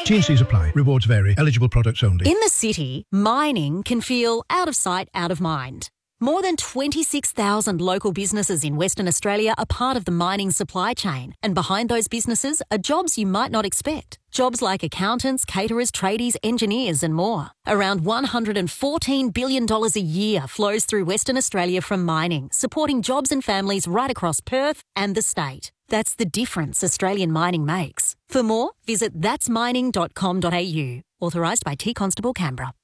T&Cs apply. Rewards vary. Eligible products only. In the city, mining can feel out of sight, out of mind. More than 26,000 local businesses in Western Australia are part of the mining supply chain, and behind those businesses are jobs you might not expect. Jobs like accountants, caterers, tradies, engineers and more. Around $114 billion a year flows through Western Australia from mining, supporting jobs and families right across Perth and the state. That's the difference Australian mining makes. For more, visit thatsmining.com.au. Authorised by T Constable Canberra.